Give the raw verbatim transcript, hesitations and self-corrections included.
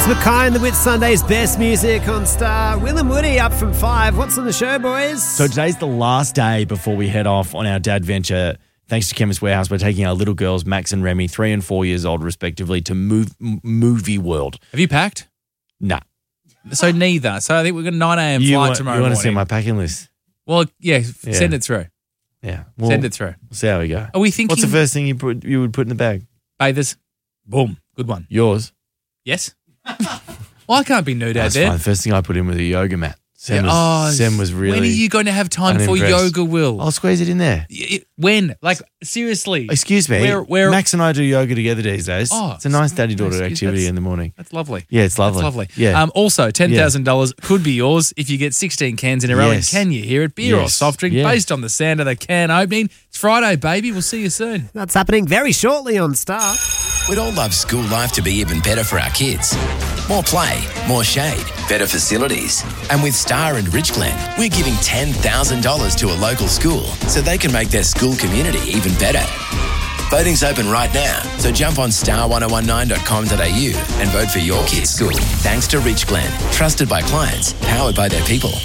Mackay and the Whit Sunday's best music on Star. Will and Woody up from five. What's on the show, boys? So today's the last day before we head off on our dad venture. Thanks to Chemist Warehouse, we're taking our little girls, Max and Remy, three and four years old respectively, to move, m- movie world. Have you packed? Nah. So neither. So I think we've got a nine a.m. You flight want, tomorrow you want morning. to see my packing list? Well, yeah, Yeah. send it through. Yeah. Well, Send it through. We'll see how we go. Are we thinking? What's the first thing you put? You would put in the bag? Bathers. Boom. Good one. Yours. Yes? Well, I can't be nude out That's there. fine. First thing I put in was a yoga mat. Sam, Yeah, was, oh, Sam was really. When are you going to have time for unimpressed. yoga, Will? I'll squeeze it in there. Y- When? Like, seriously. Excuse me. Where- where- Max and I do yoga together these days. Oh, it's a nice daddy-daughter excuse- activity that's- in the morning. That's lovely. Yeah, it's lovely. That's lovely. Yeah. Um, also, ten thousand dollars could be yours if you get sixteen cans in a row. Yes. And can you hear it? Beer or Yes. soft drink Yeah. based on the sound of the can opening. It's Friday, baby. We'll see you soon. That's happening very shortly on Star. We'd all love school life to be even better for our kids. More play, more shade, better facilities. And with Star and Richglen, we're giving ten thousand dollars to a local school so they can make their school community even better. Voting's open right now, so jump on star ten nineteen dot com dot a u and vote for your kid's school. Thanks to Richglen, trusted by clients, powered by their people.